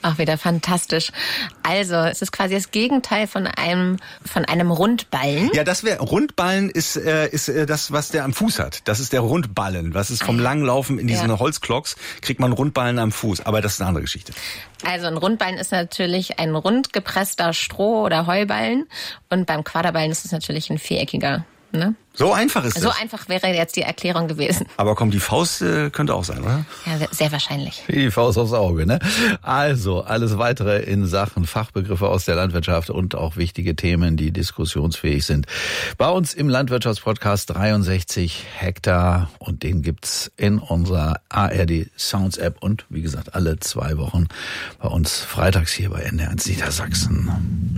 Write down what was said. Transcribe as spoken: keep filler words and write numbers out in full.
Auch wieder fantastisch. Also, es ist quasi das Gegenteil von einem von einem Rundballen. Ja, das wäre Rundballen ist äh, ist äh, das, was der am Fuß hat. Das ist der Rundballen. Was ist vom Langlaufen in diesen ja. Holzklocks, kriegt man Rundballen am Fuß. Aber das ist eine andere Geschichte. Also ein Rundballen ist natürlich ein rund gepresster Stroh- oder Heuballen. Und beim Quaderballen ist es natürlich ein viereckiger. Ne? So einfach ist es. So einfach wäre jetzt die Erklärung gewesen. Aber komm, die Faust äh, könnte auch sein, oder? Ja, sehr wahrscheinlich. Wie die Faust aufs Auge, ne? Also, alles weitere in Sachen Fachbegriffe aus der Landwirtschaft und auch wichtige Themen, die diskussionsfähig sind. Bei uns im Landwirtschaftspodcast dreiundsechzig Hektar und den gibt's in unserer A R D Sounds App und wie gesagt alle zwei Wochen bei uns freitags hier bei N D R eins Niedersachsen.